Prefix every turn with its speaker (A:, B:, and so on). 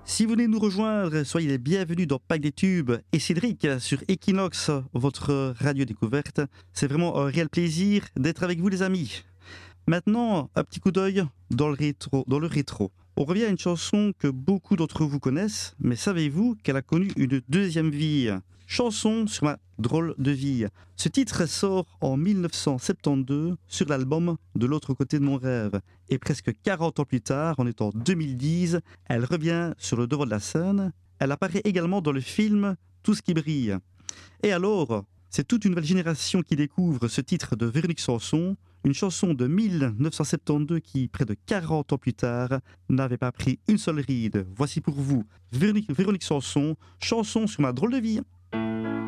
A: Si vous venez nous rejoindre, soyez les bienvenus dans Pack des Tubes et Cédric sur Equinox, votre radio découverte. C'est vraiment un réel plaisir d'être avec vous les amis. Maintenant, un petit coup d'œil dans le rétro. On revient à une chanson que beaucoup d'entre vous connaissent, mais savez-vous qu'elle a connu une deuxième vie ? Chanson sur ma drôle de vie. Ce titre sort en 1972 sur l'album De l'autre côté de mon rêve. Et presque 40 ans plus tard, on est en 2010, elle revient sur le devant de la scène. Elle apparaît également dans le film Tout ce qui brille. Et alors, c'est toute une nouvelle génération qui découvre ce titre de Véronique Sanson, une chanson de 1972 qui, près de 40 ans plus tard, n'avait pas pris une seule ride. Voici pour vous Véronique Sanson, chanson sur ma drôle de vie.